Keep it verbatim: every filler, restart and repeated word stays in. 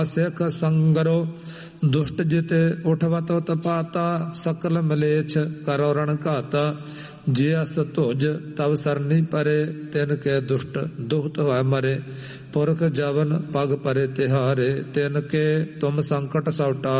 ਸਿੱਖ ਸੰਗਰੋ ਦੁਸ਼ਟ ਜਿਤੇ ਉਠਵਤ ਤਪਾਤਾ ਸਕਲ ਮਲੇਛ ਕਰੋ ਰਣ ਘਾਤਾ ਜੇ ਅਸ ਧੁਜ ਤਵ ਸਰਨੀ ਪਰੇ ਤਿਨ ਕੇ ਦੁਸ਼ਟ ਦੁਖਤ ਹੋਇ ਮਰੇ ਪੁਰਖ ਜਵਨ ਪਗ ਪਰੇ ਤਿਹਾਰੇ ਤਿਨ ਕੇ ਤੁਮ ਸੰਕਟ ਸਵਟਾ